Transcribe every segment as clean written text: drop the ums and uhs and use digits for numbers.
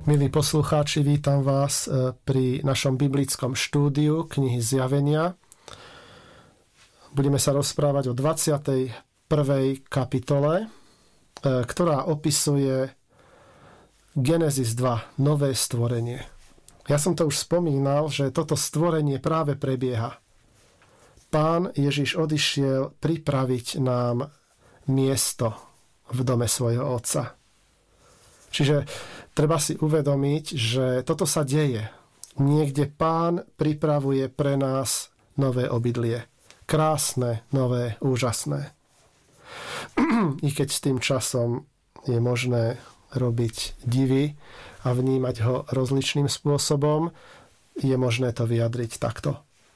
Milí poslucháči, vítam vás pri našom biblickom štúdiu knihy Zjavenia. Budeme sa rozprávať o 21. kapitole, ktorá opisuje Genesis 2, nové stvorenie. Ja som to už spomínal, že toto stvorenie práve prebieha. Pán Ježiš odišiel pripraviť nám miesto v dome svojho Otca. Čiže treba si uvedomiť, že toto sa deje. Niekde Pán pripravuje pre nás nové obydlie. Krásne, nové, úžasné. I keď s tým časom je možné robiť divy a vnímať ho rozličným spôsobom, je možné to vyjadriť takto.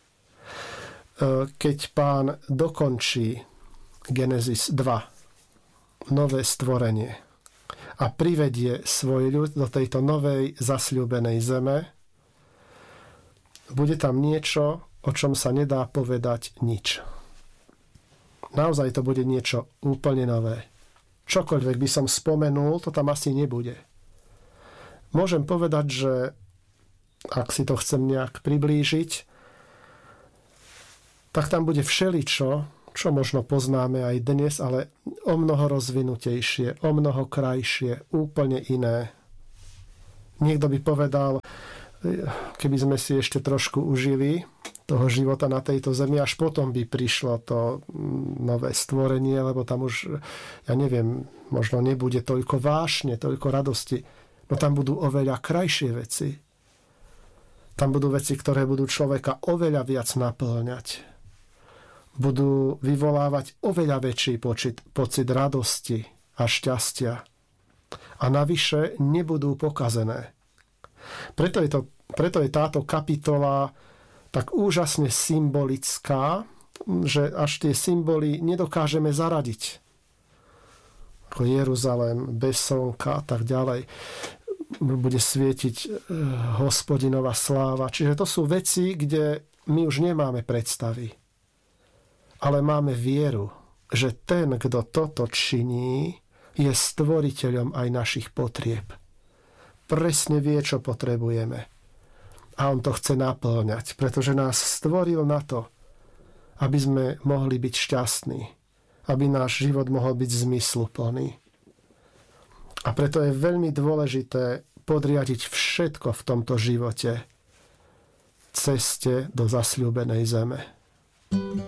Keď Pán dokončí Genesis 2, nové stvorenie, a privedie svoj ľud do tejto novej zasľúbenej zeme, bude tam niečo, o čom sa nedá povedať nič. Naozaj to bude niečo úplne nové. Čokoľvek by som spomenul, to tam asi nebude. Môžem povedať, že ak si to chcem nejak priblížiť, tak tam bude všeličo, čo možno poznáme aj dnes, ale o mnoho rozvinutejšie, o mnoho krajšie, úplne iné. Niekto by povedal, keby sme si ešte trošku užili toho života na tejto zemi, až potom by prišlo to nové stvorenie, lebo tam už, ja neviem, možno nebude toľko vášne, toľko radosti, no tam budú oveľa krajšie veci. Tam budú veci, ktoré budú človeka oveľa viac naplňať. Budú vyvolávať oveľa väčší pocit radosti a šťastia. A navyše nebudú pokazené. Preto je táto kapitola tak úžasne symbolická, že až tie symboly nedokážeme zaradiť. Ako Jeruzalém, bez slnka a tak ďalej. Bude svietiť Hospodinová sláva. Čiže to sú veci, kde my už nemáme predstavy. Ale máme vieru, že ten, kto toto činí, je stvoriteľom aj našich potrieb. Presne vie, čo potrebujeme. A on to chce naplňať, pretože nás stvoril na to, aby sme mohli byť šťastní, aby náš život mohol byť zmysluplný. A preto je veľmi dôležité podriadiť všetko v tomto živote ceste do zasľúbenej zeme.